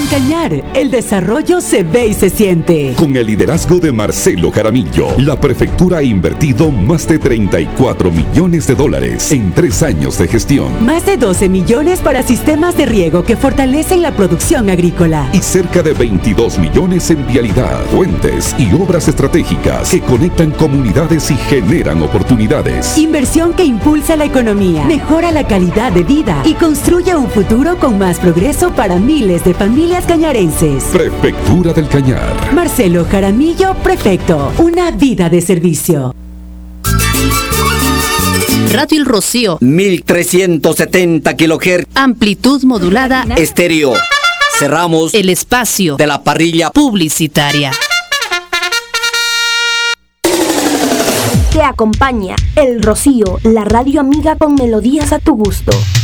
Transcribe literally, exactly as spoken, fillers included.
En Cañar, el desarrollo se ve y se siente. Con el liderazgo de Marcelo Jaramillo, la prefectura ha invertido más de treinta y cuatro millones de dólares en tres años de gestión. Más de doce millones para sistemas de riego que fortalecen la producción agrícola. Y cerca de veintidós millones en vialidad, puentes y obras estratégicas que conectan comunidades y generan oportunidades. Inversión que impulsa la economía, mejora la calidad de vida y construye un futuro con más progreso para miles de familias cañarenses. Prefectura del Cañar. Marcelo Jaramillo, prefecto. Una vida de servicio. Radio El Rocío. mil trescientos setenta kilohertz. Amplitud modulada. Estéreo. Cerramos el espacio de la parrilla publicitaria. Te acompaña El Rocío, la radio amiga con melodías a tu gusto.